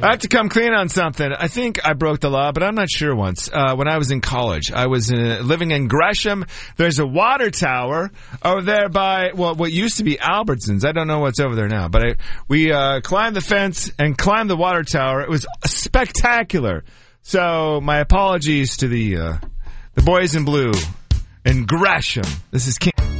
I have to come clean on something. I think I broke the law, but I'm not sure once. When I was in college, I was living in Gresham. There's a water tower over there by, what used to be Albertsons. I don't know what's over there now. But we climbed the fence and climbed the water tower. It was spectacular. So my apologies to the boys in blue in Gresham. This is King.